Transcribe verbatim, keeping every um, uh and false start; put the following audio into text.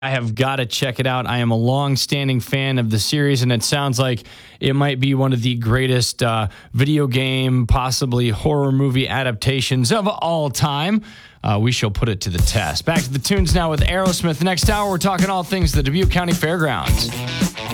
I have got to check it out. I am a long-standing fan of the series, and it sounds like it might be one of the greatest uh, video game, possibly horror movie adaptations of all time. Uh, we shall put it to the test. Back to the tunes now with Aerosmith. Next hour, we're talking all things the Dubuque County Fairgrounds.